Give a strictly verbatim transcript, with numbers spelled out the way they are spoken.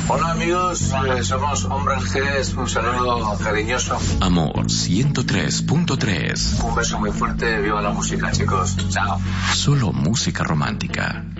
Hola amigos, eh, somos Hombres G, un saludo cariñoso. Amor ciento tres punto tres. Un beso muy fuerte, viva la música chicos, chao. Solo música romántica.